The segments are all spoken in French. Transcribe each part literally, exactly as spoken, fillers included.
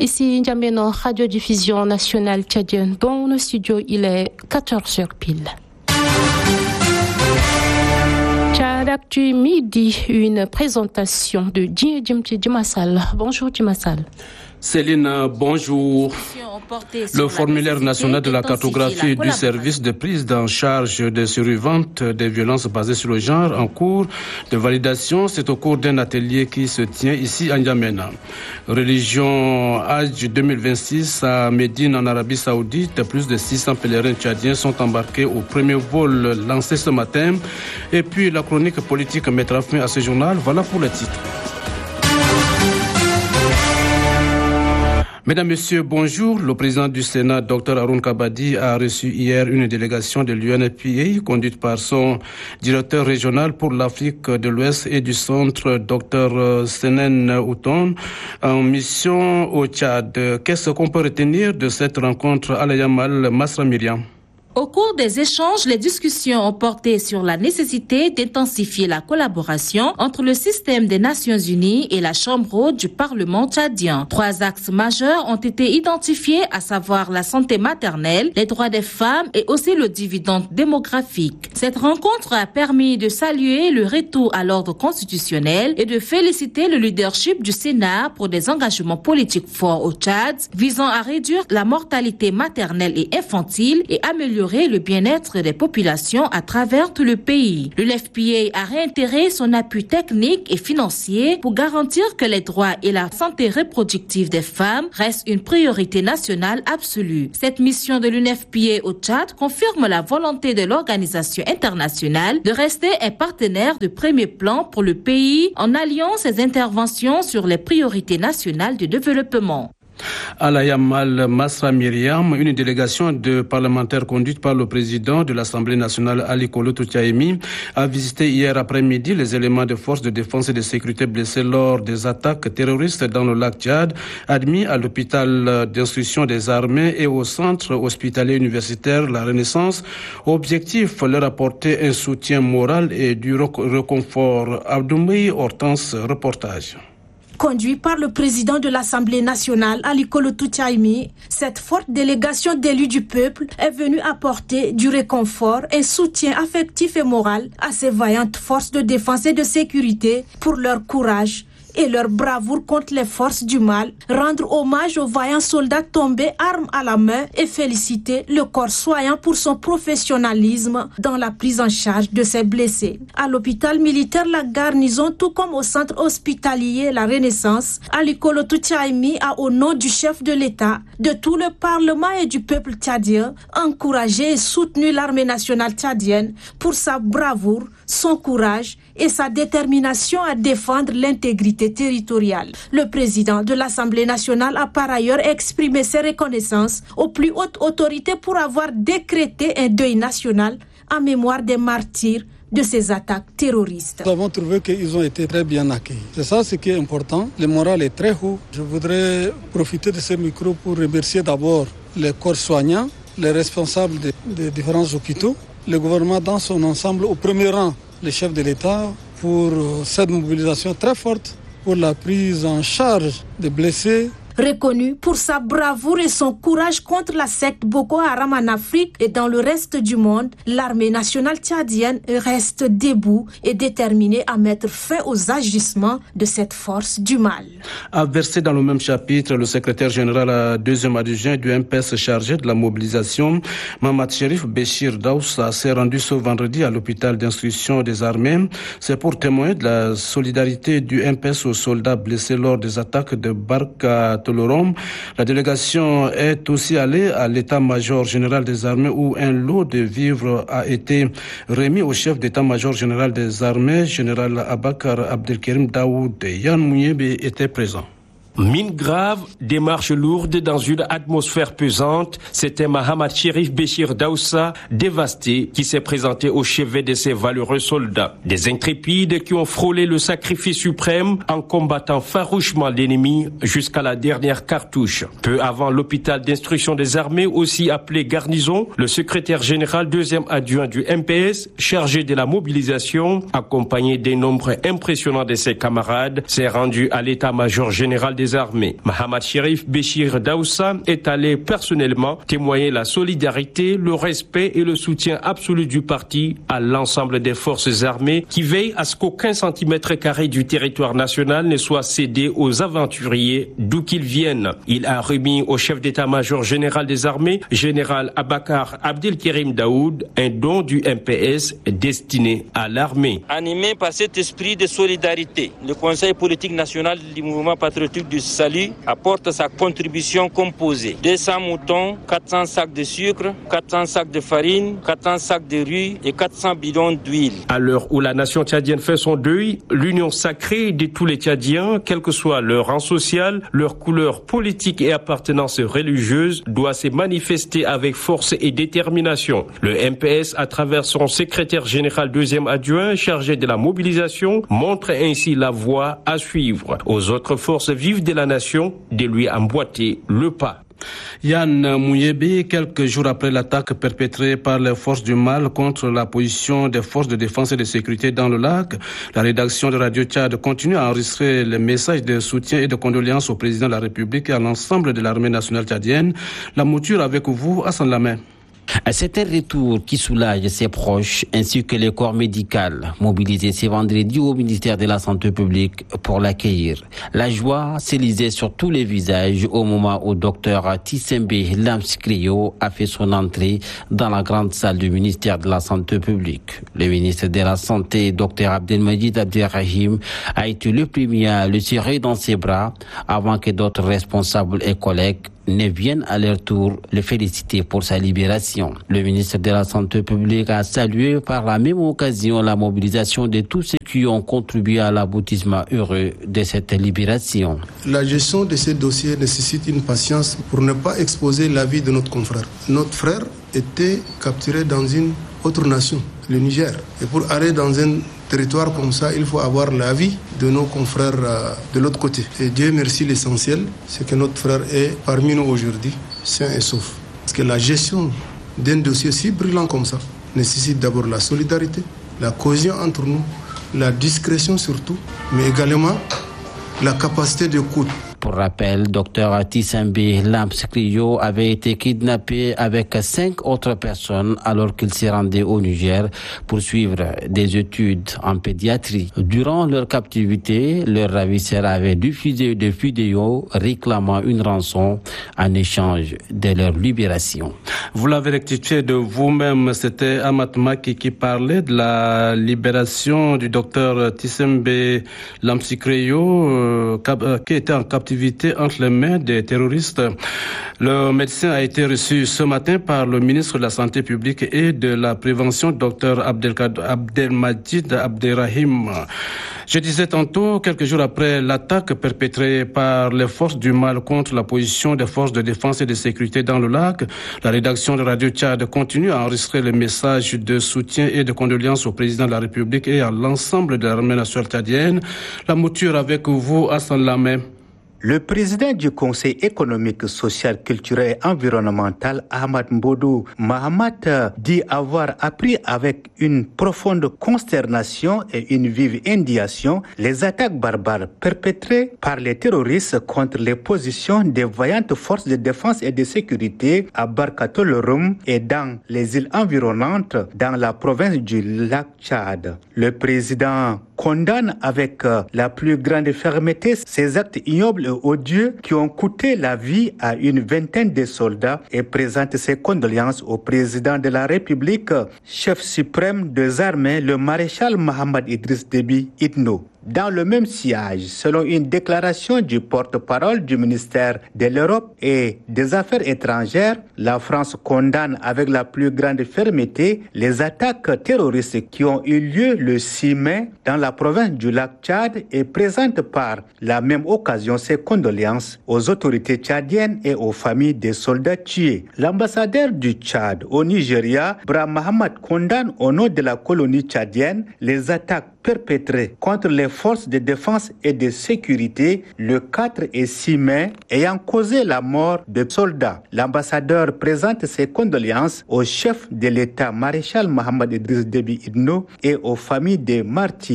Ici N'Djamena, radiodiffusion nationale tchadienne. Dans le studio, il est quatorze heures pile. Tchad Actu midi, une présentation de Djimti Djimassal. Bonjour Djimassal. Céline, bonjour. Le formulaire national de la cartographie du service de prise en charge des survivantes des violences basées sur le genre en cours de validation, c'est au cours d'un atelier qui se tient ici à N'Djamena. Religion Hajj deux mille vingt-six à Médine en Arabie Saoudite, plus de six cents pèlerins tchadiens sont embarqués au premier vol lancé ce matin. Et puis la chronique politique mettra fin à ce journal. Voilà pour le titre. Mesdames, Messieurs, bonjour. Le président du Sénat, Dr Haroun Kabadi, a reçu hier une délégation de l'U N F P A conduite par son directeur régional pour l'Afrique de l'Ouest et du Centre, Dr Senen Outon, en mission au Tchad. Qu'est-ce qu'on peut retenir de cette rencontre à Yamal Masra Myriam? Au cours des échanges, les discussions ont porté sur la nécessité d'intensifier la collaboration entre le système des Nations Unies et la Chambre haute du Parlement tchadien. Trois axes majeurs ont été identifiés, à savoir la santé maternelle, les droits des femmes et aussi le dividende démographique. Cette rencontre a permis de saluer le retour à l'ordre constitutionnel et de féliciter le leadership du Sénat pour des engagements politiques forts au Tchad, visant à réduire la mortalité maternelle et infantile et améliorer le bien-être des populations à travers tout le pays. Le L F P A a réitéré son appui technique et financier pour garantir que les droits et la santé reproductive des femmes restent une priorité nationale absolue. Cette mission de l'U N F P A au Tchad confirme la volonté de l'organisation internationale de rester un partenaire de premier plan pour le pays en alliant ses interventions sur les priorités nationales du développement. À la Yamal Masra Myriam, une délégation de parlementaires conduite par le président de l'Assemblée nationale Ali Kolo Toutiaemi a visité hier après-midi les éléments de forces de défense et de sécurité blessés lors des attaques terroristes dans le lac Tchad, admis à l'hôpital d'instruction des armées et au centre hospitalier universitaire La Renaissance. Objectif, leur apporter un soutien moral et du réconfort. Abdoumi Hortense, reportage. Conduit par le président de l'Assemblée nationale, Ali Kolo Toutiaemi, cette forte délégation d'élus du peuple est venue apporter du réconfort et soutien affectif et moral à ces vaillantes forces de défense et de sécurité pour leur courage et leur bravoure contre les forces du mal, rendre hommage aux vaillants soldats tombés armes à la main et féliciter le corps soignant pour son professionnalisme dans la prise en charge de ses blessés. À l'hôpital militaire La Garnison, tout comme au centre hospitalier La Renaissance, Ali Kolo Toutiaemi a, au nom du chef de l'État, de tout le Parlement et du peuple tchadien, encouragé et soutenu l'armée nationale tchadienne pour sa bravoure, son courage et sa détermination à défendre l'intégrité territoriale. Le président de l'Assemblée nationale a par ailleurs exprimé ses reconnaissances aux plus hautes autorités pour avoir décrété un deuil national en mémoire des martyrs de ces attaques terroristes. Nous avons trouvé qu'ils ont été très bien accueillis. C'est ça ce qui est important. Le moral est très haut. Je voudrais profiter de ce micro pour remercier d'abord les corps soignants, les responsables des, des différents hôpitaux, le gouvernement dans son ensemble, au premier rang, le chef de l'État, pour cette mobilisation très forte pour la prise en charge des blessés. Reconnu pour sa bravoure et son courage contre la secte Boko Haram en Afrique et dans le reste du monde, l'armée nationale tchadienne reste debout et déterminée à mettre fin aux agissements de cette force du mal. A versé dans le même chapitre, le secrétaire général deuxième adjoint du M P S chargé de la mobilisation, Mamad Cherif Béchir Daoussa, s'est rendu ce vendredi à l'hôpital d'instruction des armées. C'est pour témoigner de la solidarité du M P S aux soldats blessés lors des attaques de Barka Tolorom. La délégation est aussi allée à l'état-major général des armées où un lot de vivres a été remis au chef d'état-major général des armées, général Abakar Abdelkerim Daoud. Yann Mouyebe était présent. Mine grave, démarche lourde dans une atmosphère pesante, c'était Mahamad Cherif Béchir Daoussa, dévasté, qui s'est présenté au chevet de ces valeureux soldats. Des intrépides qui ont frôlé le sacrifice suprême en combattant farouchement l'ennemi jusqu'à la dernière cartouche. Peu avant l'hôpital d'instruction des armées, aussi appelé Garnison, le secrétaire général deuxième adjoint du M P S, chargé de la mobilisation, accompagné d'un nombre impressionnant de ses camarades, s'est rendu à l'état-major général des des armées. Mahamad Cherif Béchir Daoussa est allé personnellement témoigner la solidarité, le respect et le soutien absolu du parti à l'ensemble des forces armées qui veillent à ce qu'aucun centimètre carré du territoire national ne soit cédé aux aventuriers d'où qu'ils viennent. Il a remis au chef d'état-major général des armées, général Abakar Abdelkerim Daoud, un don du M P S destiné à l'armée. Animé par cet esprit de solidarité, le Conseil politique national du mouvement patriotique du salut apporte sa contribution composée. deux cents moutons, quatre cents sacs de sucre, quatre cents sacs de farine, quatre cents sacs de riz et quatre cents bidons d'huile. À l'heure où la nation tchadienne fait son deuil, l'union sacrée de tous les Tchadiens, quel que soit leur rang social, leur couleur politique et appartenance religieuse, doit se manifester avec force et détermination. Le M P S, à travers son secrétaire général deuxième adjoint chargé de la mobilisation, montre ainsi la voie à suivre aux autres forces vives de la nation de lui emboîter le pas. Yann Mouyébi, quelques jours après l'attaque perpétrée par les forces du mal contre la position des forces de défense et de sécurité dans le lac, la rédaction de Radio Tchad continue à enregistrer les messages de soutien et de condoléances au président de la République et à l'ensemble de l'armée nationale tchadienne. La mouture avec vous, Hassan Lamé. C'est un retour qui soulage ses proches ainsi que les corps médicaux mobilisés ce vendredi au ministère de la Santé publique pour l'accueillir. La joie s'est lisée sur tous les visages au moment où docteur Tissembe Lamskrio a fait son entrée dans la grande salle du ministère de la Santé publique. Le ministre de la Santé, docteur Abdelmajid Abderrahim, a été le premier à le serrer dans ses bras avant que d'autres responsables et collègues ne viennent à leur tour le féliciter pour sa libération. Le ministre de la Santé publique a salué par la même occasion la mobilisation de tous ceux qui ont contribué à l'aboutissement heureux de cette libération. La gestion de ces dossiers nécessite une patience pour ne pas exposer la vie de notre confrère. Notre frère était capturé dans une autre nation, le Niger. Et pour aller dans un territoire comme ça, il faut avoir la vie de nos confrères euh, de l'autre côté. Et Dieu merci, l'essentiel, c'est que notre frère est parmi nous aujourd'hui, sain et sauf. Parce que la gestion d'un dossier si brillant comme ça nécessite d'abord la solidarité, la cohésion entre nous, la discrétion surtout, mais également la capacité d'écoute. Pour rappel, docteur Tissembe Lamskrio avait été kidnappé avec cinq autres personnes alors qu'il s'est rendu au Niger pour suivre des études en pédiatrie. Durant leur captivité, leur ravisseur avait diffusé des vidéos réclamant une rançon en échange de leur libération. Vous l'avez rectifié de vous-même, c'était Amat Maki qui parlait de la libération du docteur Tissembe Lamskrio euh, qui était en captivité entre les mains des terroristes. Le médecin a été reçu ce matin par le ministre de la Santé publique et de la Prévention, Dr Abdelmajid Abderrahim. Je disais tantôt, quelques jours après l'attaque perpétrée par les forces du mal contre la position des forces de défense et de sécurité dans le lac, la rédaction de Radio Tchad continue à enregistrer les messages de soutien et de condoléances au président de la République et à l'ensemble de l'armée nationale tchadienne. La mouture avec vous, Hassan Lamé. Le président du Conseil économique, social, culturel et environnemental, Ahmad Mbodou Mahamat, dit avoir appris avec une profonde consternation et une vive indignation les attaques barbares perpétrées par les terroristes contre les positions des vaillantes forces de défense et de sécurité à Barkatolorum et dans les îles environnantes dans la province du lac Tchad. Le président condamne avec la plus grande fermeté ces actes ignobles et odieux qui ont coûté la vie à une vingtaine de soldats et présente ses condoléances au président de la République, chef suprême des armées, le maréchal Mohamed Idriss Déby Itno. Dans le même sillage, selon une déclaration du porte-parole du ministère de l'Europe et des Affaires étrangères, la France condamne avec la plus grande fermeté les attaques terroristes qui ont eu lieu le six mai dans la province du lac Tchad et présente par la même occasion ses condoléances aux autorités tchadiennes et aux familles des soldats tués. L'ambassadeur du Tchad au Nigeria, Brahim Mohamed, condamne au nom de la colonie tchadienne les attaques perpétrées contre les forces de défense et de sécurité le quatre et six mai ayant causé la mort de soldats. L'ambassadeur présente ses condoléances au chef de l'État maréchal Mohamed Idriss Déby Itno et aux familles des martyrs.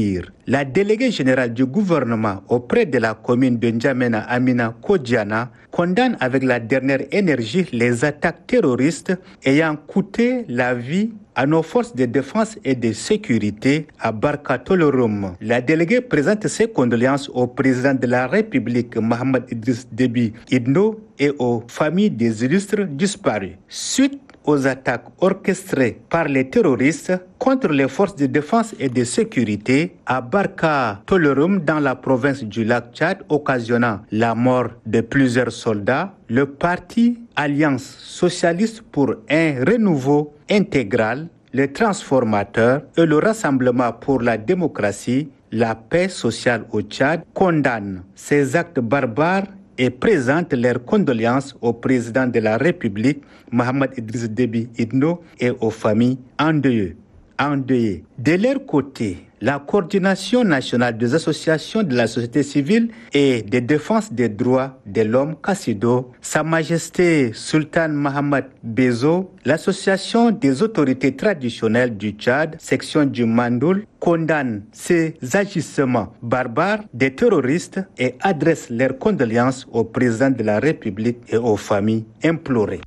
La déléguée générale du gouvernement auprès de la commune de N'Djamena, Amina Kodjana, condamne avec la dernière énergie les attaques terroristes ayant coûté la vie à nos forces de défense et de sécurité à Barka Tolorum. La déléguée présente ses condoléances au président de la République, Mohamed Idriss Déby Itno, et aux familles des illustres disparus. Suite aux attaques orchestrées par les terroristes contre les forces de défense et de sécurité à Barka Tolorum dans la province du lac Tchad, occasionnant la mort de plusieurs soldats, le parti Alliance socialiste pour un renouveau intégral, les transformateurs et le Rassemblement pour la démocratie, la paix sociale au Tchad condamnent ces actes barbares et présentent leurs condoléances au président de la République, Mohamed Idriss Déby Itno, et aux familles endeuillées. endeuillées. De leur côté, la coordination nationale des associations de la société civile et de défense des droits de l'homme, Kassido, Sa Majesté Sultan Mohamed Bezo, l'association des autorités traditionnelles du Tchad, section du Mandoul, condamne ces agissements barbares des terroristes et adresse leurs condoléances au président de la République et aux familles implorées.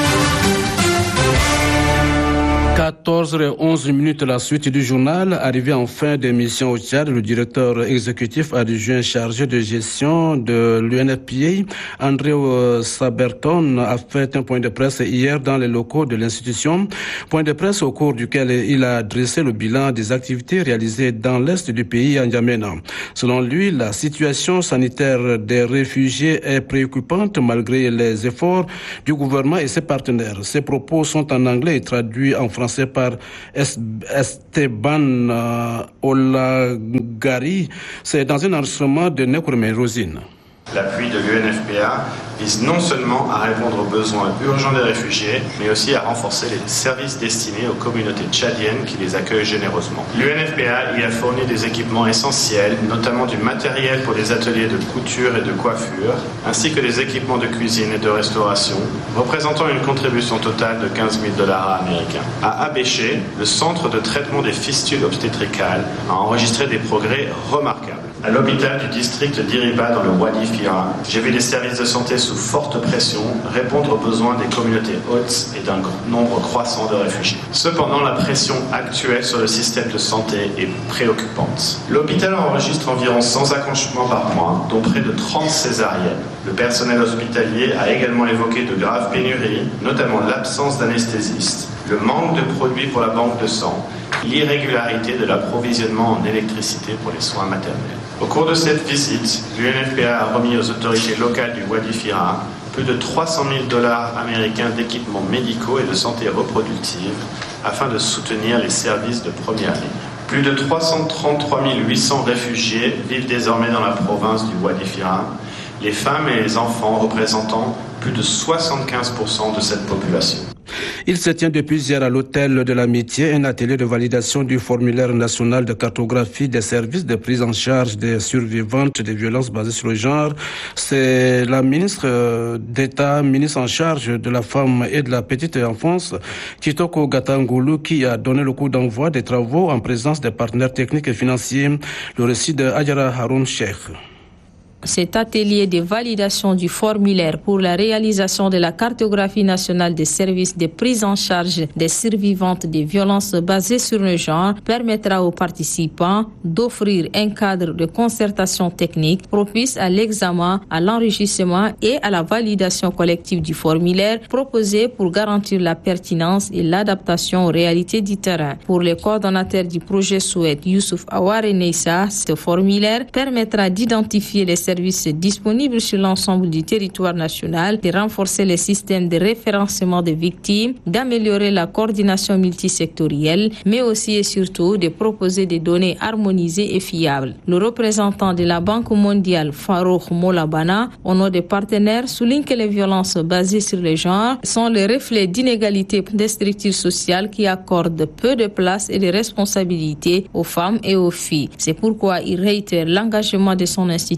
quatorze heures onze minutes, la suite du journal. Arrivé en fin d'émission au Tchad, le directeur exécutif adjoint chargé de gestion de l'U N F P A, André Saberton, a fait un point de presse hier dans les locaux de l'institution. Point de presse au cours duquel il a dressé le bilan des activités réalisées dans l'est du pays, à N'Djamena. Selon lui, la situation sanitaire des réfugiés est préoccupante malgré les efforts du gouvernement et ses partenaires. Ses propos sont en anglais et traduits en français par Esteban euh, Olagari. C'est dans un enregistrement de Nekourme Rosine. L'appui de l'U N F P A vise non seulement à répondre aux besoins urgents des réfugiés, mais aussi à renforcer les services destinés aux communautés tchadiennes qui les accueillent généreusement. L'U N F P A y a fourni des équipements essentiels, notamment du matériel pour les ateliers de couture et de coiffure, ainsi que des équipements de cuisine et de restauration, représentant une contribution totale de quinze mille dollars américains. À Abéché, le centre de traitement des fistules obstétricales a enregistré des progrès remarquables. À l'hôpital du district d'Iriba dans le Wadi Fira, j'ai vu les services de santé sous forte pression répondre aux besoins des communautés hautes et d'un nombre croissant de réfugiés. Cependant, la pression actuelle sur le système de santé est préoccupante. L'hôpital enregistre environ cent accouchements par mois, dont près de trente césariennes. Le personnel hospitalier a également évoqué de graves pénuries, notamment l'absence d'anesthésistes, le manque de produits pour la banque de sang, l'irrégularité de l'approvisionnement en électricité pour les soins maternels. Au cours de cette visite, l'U N F P A a remis aux autorités locales du Wadi Fira plus de trois cent mille dollars américains d'équipements médicaux et de santé reproductive afin de soutenir les services de première ligne. Plus de trois cent trente-trois mille huit cents réfugiés vivent désormais dans la province du Wadi Fira, les femmes et les enfants représentant plus de soixante-quinze pour cent de cette population. Il se tient depuis hier à l'hôtel de l'Amitié un atelier de validation du formulaire national de cartographie des services de prise en charge des survivantes des violences basées sur le genre. C'est la ministre d'État, ministre en charge de la femme et de la petite enfance, Kitoko Gatangoulou, qui a donné le coup d'envoi des travaux en présence des partenaires techniques et financiers. Le récit de Adjara Haroun Cheikh. Cet atelier de validation du formulaire pour la réalisation de la cartographie nationale des services de prise en charge des survivantes des violences basées sur le genre permettra aux participants d'offrir un cadre de concertation technique propice à l'examen, à l'enrichissement et à la validation collective du formulaire proposé pour garantir la pertinence et l'adaptation aux réalités du terrain. Pour les coordonnateurs du projet Souhait, Youssouf Aware Neissa, ce formulaire permettra d'identifier les services services disponibles sur l'ensemble du territoire national, de renforcer les systèmes de référencement des victimes, d'améliorer la coordination multisectorielle, mais aussi et surtout de proposer des données harmonisées et fiables. Le représentant de la Banque mondiale, Farouk Molabana, au nom des partenaires, souligne que les violences basées sur le genre sont le reflet d'inégalités des structures sociales qui accordent peu de place et de responsabilités aux femmes et aux filles. C'est pourquoi il réitère l'engagement de son institution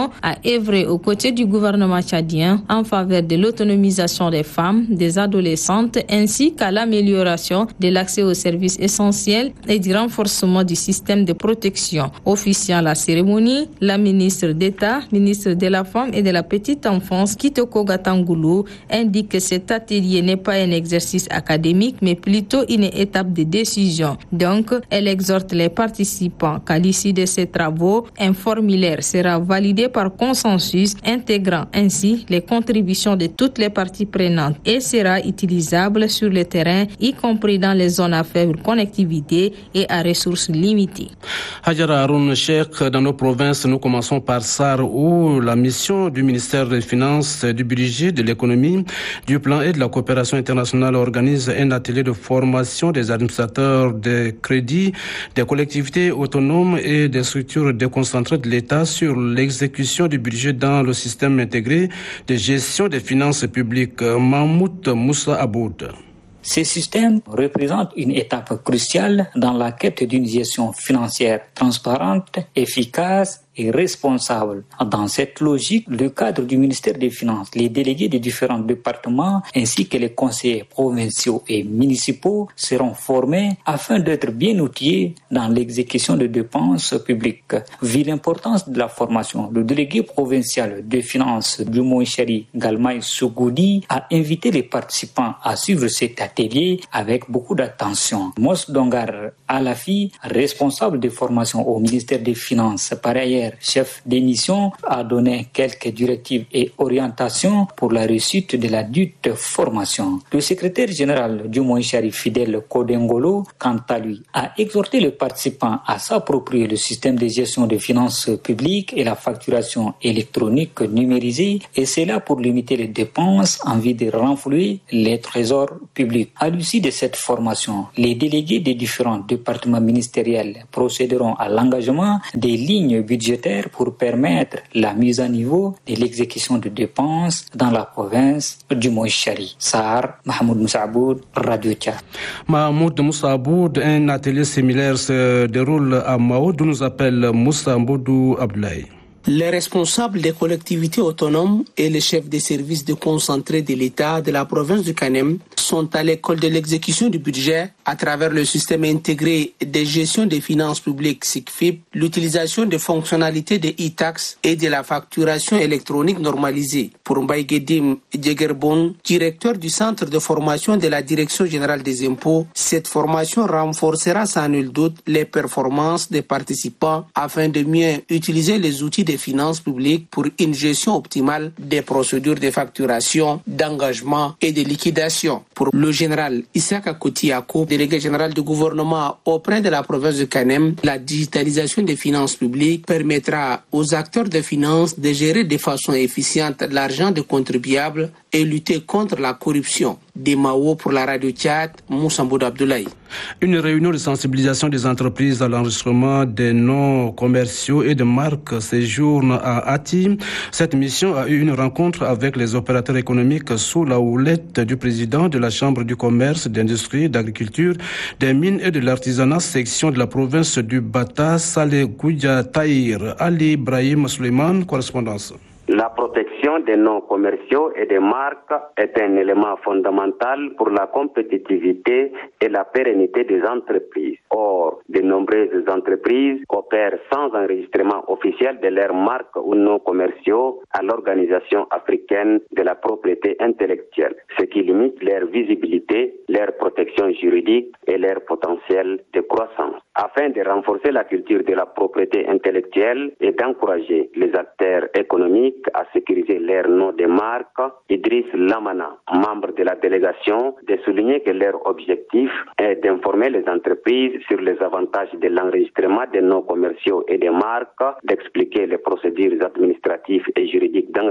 L'Union a œuvré aux côtés du gouvernement tchadien en faveur de l'autonomisation des femmes, des adolescentes, ainsi qu'à l'amélioration de l'accès aux services essentiels et du renforcement du système de protection. Officiant à la cérémonie, la ministre d'État, ministre de la Femme et de la Petite Enfance, Kitoko Gatangoulou, indique que cet atelier n'est pas un exercice académique, mais plutôt une étape de décision. Donc, elle exhorte les participants qu'à l'issue de ces travaux, un formulaire sera validé par consensus, intégrant ainsi les contributions de toutes les parties prenantes et sera utilisable sur le terrain, y compris dans les zones à faible connectivité et à ressources limitées. Hajara Haroun Cheikh, dans nos provinces, nous commençons par Sar, où la mission du ministère des Finances, du budget, de l'économie, du plan et de la coopération internationale organise un atelier de formation des administrateurs de crédit, des collectivités autonomes et des structures déconcentrées de l'État sur l'exécution du budget dans le système intégré de gestion des finances publiques. Mahmoud Moussa Aboud. Ces systèmes représentent une étape cruciale dans la quête d'une gestion financière transparente, efficace et responsable. Dans cette logique, le cadre du ministère des Finances, les délégués des différents départements ainsi que les conseillers provinciaux et municipaux seront formés afin d'être bien outillés dans l'exécution de dépenses publiques. Vu l'importance de la formation, le délégué provincial des Finances du Moïchari, Galmaï Sougoudi, a invité les participants à suivre cet atelier avec beaucoup d'attention. Mos Dongar Alafi, responsable de formation au ministère des Finances, par ailleurs chef d'émission, a donné quelques directives et orientations pour la réussite de la dite formation. Le secrétaire général du Moïchari, Fidèle Kodengolo, quant à lui, a exhorté les participants à s'approprier le système de gestion des finances publiques et la facturation électronique numérisée, et cela pour limiter les dépenses en vue de renflouer les trésors publics. À l'issue de cette formation, les délégués des différents départements ministériels procéderont à l'engagement des lignes budgétaires pour permettre la mise à niveau de l'exécution de dépenses dans la province du Moïchari. Sahar, Mahmoud Moussaboud, Radio Tchad. Mahmoud Moussaboud, un atelier similaire se déroule à Mao, d'où nous appelle Moussa Mboudou Abdoulaye. Les responsables des collectivités autonomes et les chefs des services déconcentrés de l'État de la province du Kanem sont à l'école de l'exécution du budget à travers le système intégré de gestion des finances publiques S I C F I P, l'utilisation des fonctionnalités de e-tax et de la facturation électronique normalisée. Pour Mbaïgedim Djegerbon, directeur du centre de formation de la Direction générale des impôts, cette formation renforcera sans nul doute les performances des participants afin de mieux utiliser les outils des finances publiques pour une gestion optimale des procédures de facturation, d'engagement et de liquidation. Pour le général Issaka Kotiako, délégué général du gouvernement auprès de la province de Kanem, la digitalisation des finances publiques permettra aux acteurs de finances de gérer de façon efficiente l'argent des contribuables et lutter contre la corruption. Des Mao pour la Radio Tchad, Moussa Mboudou Abdoulaye. Une réunion de sensibilisation des entreprises à l'enregistrement des noms commerciaux et de marques séjourne à Ati. Cette mission a eu une rencontre avec les opérateurs économiques sous la houlette du président de la Chambre du commerce, d'industrie, d'agriculture, des mines et de l'artisanat, section de la province du Bata, Saleh Goudia Tahir. Ali Ibrahim Suleiman, correspondance. La protection des noms commerciaux et des marques est un élément fondamental pour la compétitivité et la pérennité des entreprises. Or, de nombreuses entreprises opèrent sans enregistrement officiel de leurs marques ou noms commerciaux à l'Organisation africaine de la propriété intellectuelle, ce qui limite leur visibilité, leur protection juridique et leur potentiel de croissance. Afin de renforcer la culture de la propriété intellectuelle et d'encourager les acteurs économiques à sécuriser leur nom de marque, Idriss Lamana, membre de la délégation, de souligner que leur objectif est d'informer les entreprises sur les avantages de l'enregistrement des noms commerciaux et des marques, d'expliquer les procédures administratives et juridiques d'enregistrement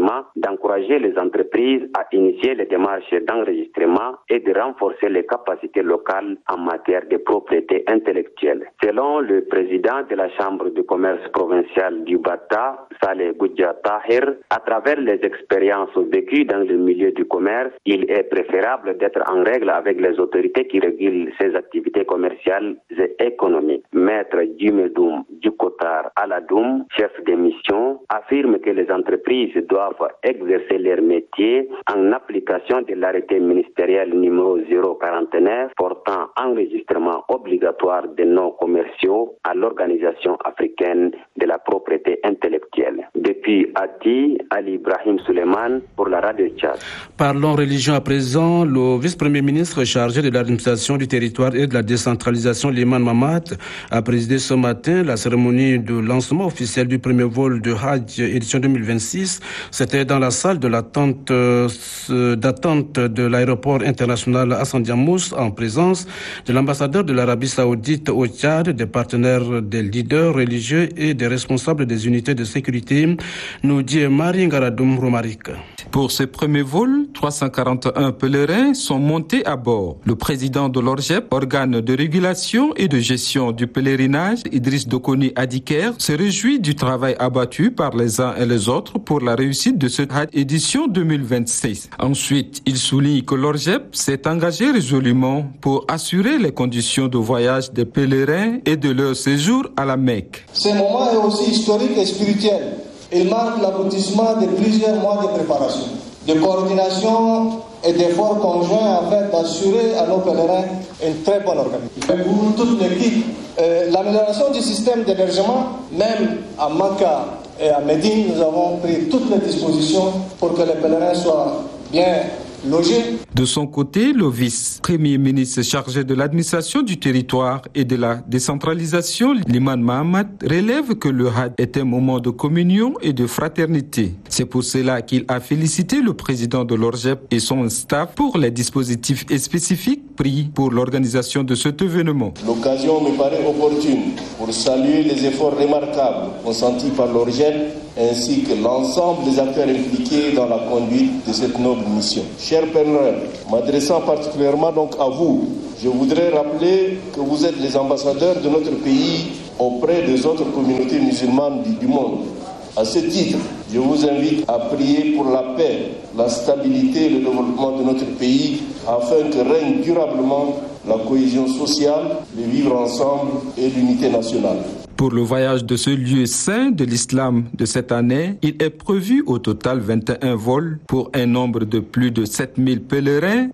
enregistrement, d'encourager les entreprises à initier les démarches d'enregistrement et de renforcer les capacités locales en matière de propriété intellectuelle. Selon le président de la Chambre de commerce provinciale du Bata, Saleh Goudja Tahir, à travers les expériences vécues dans le milieu du commerce, il est préférable d'être en règle avec les autorités qui régulent ces activités commerciales et économiques. Maître Dumedoum Dukotar Aladoum, chef de mission, affirme que les entreprises doivent exercer leur métier en application de l'arrêté ministériel numéro zéro quarante-neuf portant enregistrement obligatoire des noms commerciaux à l'Organisation africaine de la propriété intellectuelle. Depuis Ati, Ali Ibrahim Suleiman pour la radio Tchad. Parlons religion à présent. Le vice-premier ministre chargé de l'administration du territoire et de la décentralisation, Liman Mamad, a présidé ce matin la cérémonie de lancement officiel du premier vol de Hajj édition deux mille vingt-six. C'était dans la salle de l'attente, euh, d'attente de l'aéroport international Hassan Diamous en présence de l'ambassadeur de l'Arabie Saoudite au Tchad, des partenaires, des leaders religieux et des responsables des unités de sécurité, nous dit Marie Ngaradoum Romarik. Pour ce premier vol, trois cent quarante et un pèlerins sont montés à bord. Le président de l'ORGEP, organe de régulation et de gestion du pèlerinage, Idriss Dokoni Adiker, se réjouit du travail abattu par les uns et les autres pour la réussite de cette édition deux mille vingt-six. Ensuite, il souligne que l'ORGEP s'est engagé résolument pour assurer les conditions de voyage des pèlerins et de leur séjour à la Mecque. Ce moment est aussi historique et spirituel. Il marque l'aboutissement de plusieurs mois de préparation, de coordination et d'efforts conjoints afin d'assurer à nos pèlerins une très bonne organisation. Pour toute l'équipe, euh, l'amélioration du système d'hébergement, même à Makka et à Médine, nous avons pris toutes les dispositions pour que les pèlerins soient bien logés. De son côté, le vice-premier ministre chargé de l'administration du territoire et de la décentralisation, Liman Mahamad, relève que le Hajj est un moment de communion et de fraternité. C'est pour cela qu'il a félicité le président de l'ORGEP et son staff pour les dispositifs spécifiques pris pour l'organisation de cet événement. L'occasion me paraît opportune pour saluer les efforts remarquables consentis par l'ORGEP ainsi que l'ensemble des acteurs impliqués dans la conduite de cette noble mission. Chers pèlerins, m'adressant particulièrement donc à vous, je voudrais rappeler que vous êtes les ambassadeurs de notre pays auprès des autres communautés musulmanes du monde. À ce titre, je vous invite à prier pour la paix, la stabilité et le développement de notre pays afin que règne durablement la cohésion sociale, le vivre ensemble et l'unité nationale. Pour le voyage de ce lieu saint de l'islam de cette année, il est prévu au total vingt et un vols pour un nombre de plus de sept mille pèlerins.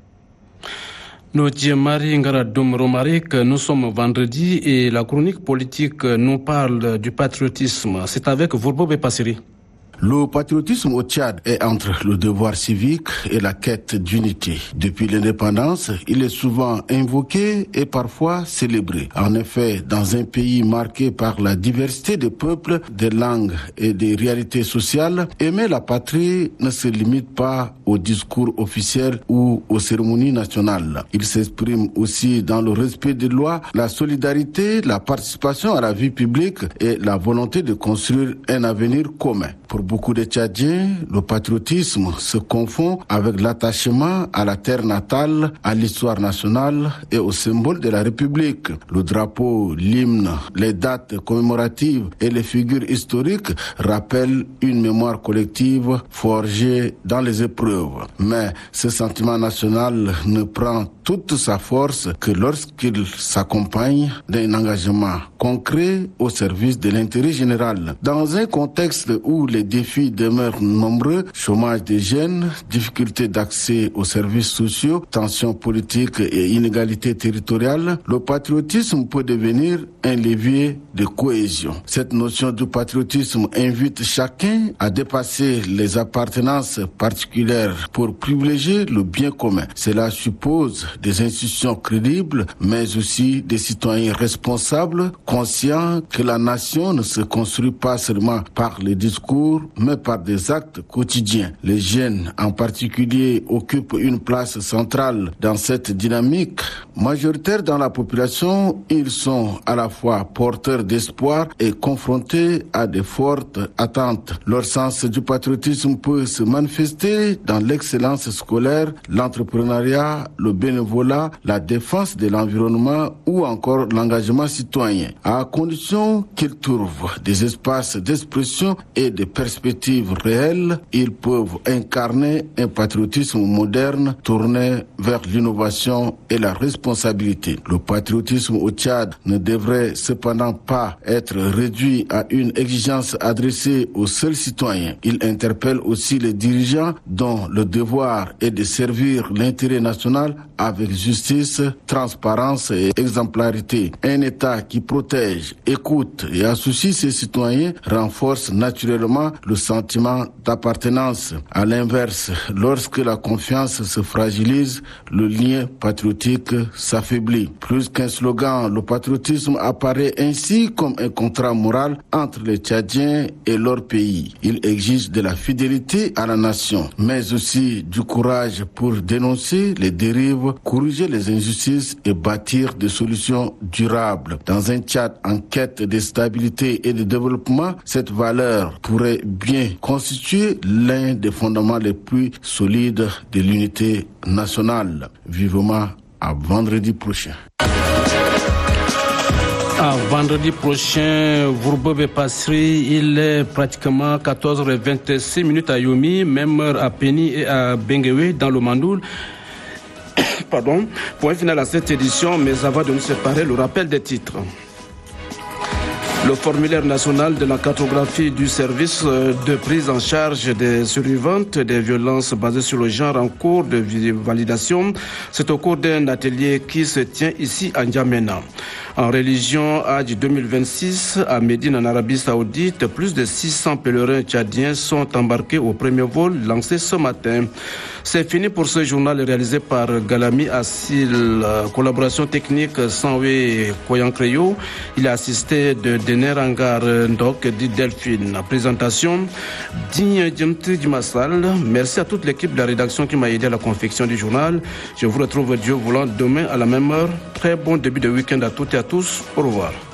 Nous dit Marie Ngaradoum Romarik, nous sommes vendredi et la chronique politique nous parle du patriotisme. C'est avec Vourbo Bepassiri. Le patriotisme au Tchad est entre le devoir civique et la quête d'unité. Depuis l'indépendance, il est souvent invoqué et parfois célébré. En effet, dans un pays marqué par la diversité des peuples, des langues et des réalités sociales, aimer la patrie ne se limite pas aux discours officiels ou aux cérémonies nationales. Il s'exprime aussi dans le respect des lois, la solidarité, la participation à la vie publique et la volonté de construire un avenir commun. Pour beaucoup de Tchadiens, le patriotisme se confond avec l'attachement à la terre natale, à l'histoire nationale et au symbole de la République. Le drapeau, l'hymne, les dates commémoratives et les figures historiques rappellent une mémoire collective forgée dans les épreuves. Mais ce sentiment national ne prend toute sa force que lorsqu'il s'accompagne d'un engagement concret au service de l'intérêt général. Dans un contexte où les défis demeurent nombreux, chômage des jeunes, difficultés d'accès aux services sociaux, tensions politiques et inégalités territoriales, le patriotisme peut devenir un levier de cohésion. Cette notion de patriotisme invite chacun à dépasser les appartenances particulières pour privilégier le bien commun. Cela suppose des institutions crédibles, mais aussi des citoyens responsables, conscients que la nation ne se construit pas seulement par les discours, mais par des actes quotidiens. Les jeunes, en particulier, occupent une place centrale dans cette dynamique. Majoritaires dans la population, ils sont à la fois porteurs d'espoir et confrontés à de fortes attentes. Leur sens du patriotisme peut se manifester dans l'excellence scolaire, l'entrepreneuriat, le bénévolat, la défense de l'environnement ou encore l'engagement citoyen, à condition qu'ils trouvent des espaces d'expression et des perspectives réelles. Ils peuvent incarner un patriotisme moderne tourné vers l'innovation et la responsabilité. Le patriotisme au Tchad ne devrait cependant pas être réduit à une exigence adressée aux seuls citoyens. Il interpelle aussi les dirigeants dont le devoir est de servir l'intérêt national avec justice, transparence et exemplarité. Un État qui protège, écoute et associe ses citoyens renforce naturellement le sentiment d'appartenance. À l'inverse, lorsque la confiance se fragilise, le lien patriotique s'affaiblit. Plus qu'un slogan, le patriotisme apparaît ainsi comme un contrat moral entre les Tchadiens et leur pays. Il exige de la fidélité à la nation, mais aussi du courage pour dénoncer les dérives, corriger les injustices et bâtir des solutions durables. Dans un Tchad en quête de stabilité et de développement, cette valeur pourrait bien constituer l'un des fondements les plus solides de l'unité nationale. Vivement à vendredi prochain. À vendredi prochain, Vurbobe Passri, il est pratiquement quatorze heures vingt-six minutes à Yomi, même heure à Péni et à Benguewe dans le Mandoul. Pardon, point final à cette édition, mais avant de nous séparer, le rappel des titres. Le formulaire national de la cartographie du service de prise en charge des survivantes des violences basées sur le genre en cours de validation. C'est au cours d'un atelier qui se tient ici à N'Djamena. En religion, Hajj deux mille vingt-six, à Médine en Arabie Saoudite, plus de six cents pèlerins tchadiens sont embarqués au premier vol lancé ce matin. C'est fini pour ce journal réalisé par Galami Assil, collaboration technique Sanwe Koyankreyo. Il est assisté de Dener Angar Ndok dit Delphine. Présentation Digne Djemti Dimassal. Merci à toute l'équipe de la rédaction qui m'a aidé à la confection du journal. Je vous retrouve Dieu voulant demain à la même heure. Très bon début de week-end à toutes et à tous. Au revoir.